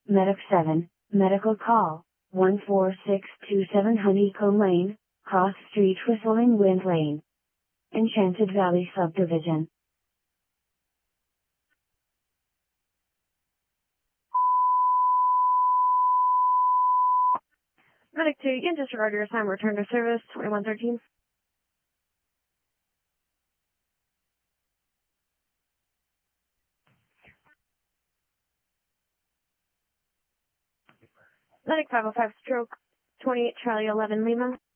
Medic 7, medical call, 14627 Honeycomb Lane, Cross Street, Whistling Wind Lane, Enchanted Valley Subdivision. Medic 2, you can disregard your assignment, return to service, 2113. Medic 505, stroke, 28 Charlie 11 Lima.